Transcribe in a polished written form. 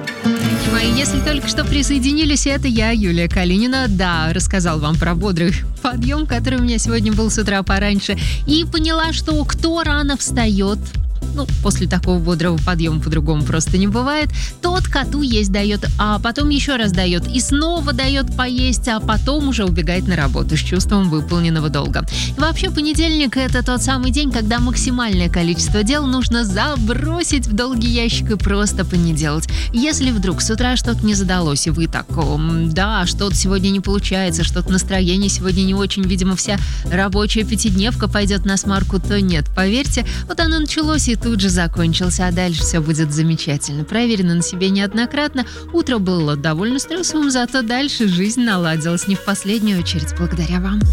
Мои, если только что присоединились, это я, Юлия Калинина. Да, рассказал вам про бодрый подъем, который у меня сегодня был с утра пораньше. И поняла, что кто рано встает, после такого бодрого подъема по-другому просто не бывает, тот коту есть дает, а потом еще раз дает, и снова дает поесть, а потом уже убегает на работу с чувством выполненного долга. И вообще, понедельник – это тот самый день, когда максимальное количество дел нужно забросить в долгий ящик и просто понеделать. Если вдруг с утра что-то не задалось, и вы так, что-то сегодня не получается, что-то настроение сегодня не очень, видимо, вся рабочая пятидневка пойдет на смарку, то нет, поверьте, вот оно началось и тут же закончился, а дальше все будет замечательно. Проверено на себе неоднократно. Утро было довольно стрессовым, зато дальше жизнь наладилась не в последнюю очередь благодаря вам.